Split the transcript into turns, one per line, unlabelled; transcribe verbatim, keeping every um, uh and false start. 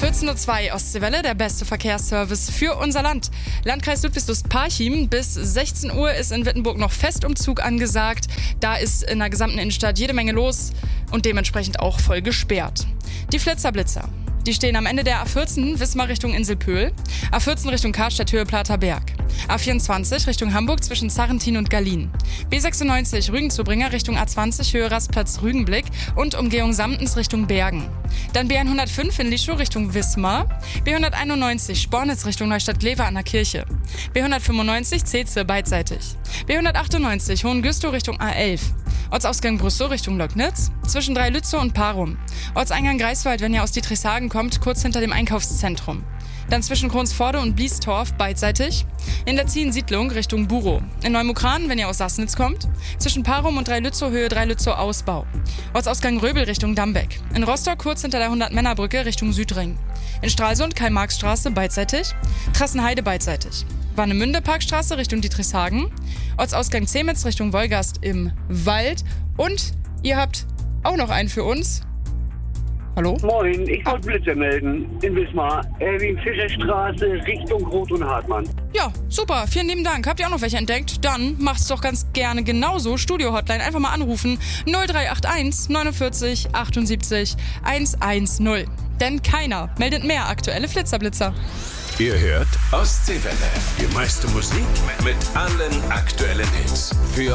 vierzehn Uhr zwei Ostseewelle, der beste Verkehrsservice für unser Land. Landkreis Ludwigslust-Parchim, bis sechzehn Uhr ist in Wittenburg noch Festumzug angesagt. Da ist in der gesamten Innenstadt jede Menge los und dementsprechend auch voll gesperrt. Die Flitzerblitzer. Die stehen am Ende der A vierzehn Wismar Richtung Inselpöhl, A vierzehn Richtung Karstadt Höhe Plater Berg, A vierundzwanzig Richtung Hamburg zwischen Sarrentin und Gallien, B sechsundneunzig Rügen-Zubringer Richtung A zwanzig Höhe Rastplatz Rügenblick und Umgehung Samtens Richtung Bergen. Dann B hundertfünf in Lischow Richtung Wismar, B hunderteinundneunzig Spornitz Richtung Neustadt-Glewe an der Kirche, B hundertfünfundneunzig Zeze beidseitig, B hundertachtundneunzig Hohengüstow Richtung A elf, Ortsausgang Brüssow Richtung Löcknitz, zwischen Dreilützow und Parum, Ortseingang Greifswald, wenn ihr aus Dietrichshagen kommt, kurz hinter dem Einkaufszentrum. Dann zwischen Kronsforde und Bliestorf beidseitig, in der Ziehen-Siedlung Richtung Burow, in Neumukran, wenn ihr aus Sassnitz kommt, zwischen Parum und Dreilützow Höhe Dreilützow Ausbau, Ortsausgang Röbel Richtung Dambeck, in Rostock kurz hinter der hundert-Männer-Brücke Richtung Südring, in Stralsund Karl-Marx-Straße beidseitig, Trassenheide beidseitig, Warnemünde Parkstraße Richtung Dietrichshagen, Ortsausgang Zemitz Richtung Wolgast im Wald und ihr habt auch noch einen für uns. Hallo?
Moin, ich wollte Blitzer melden in Wismar, Erwin-Fischer-Straße Richtung Roth und Hartmann.
Ja, super, vielen lieben Dank. Habt ihr auch noch welche entdeckt? Dann macht's doch ganz gerne genauso. Studio-Hotline, einfach mal anrufen. null drei acht eins neunundvierzig achtundsiebzig hundertzehn. Denn keiner meldet mehr aktuelle Flitzerblitzer.
Ihr hört Ostseewelle. Die meiste Musik mit allen aktuellen Hits. Für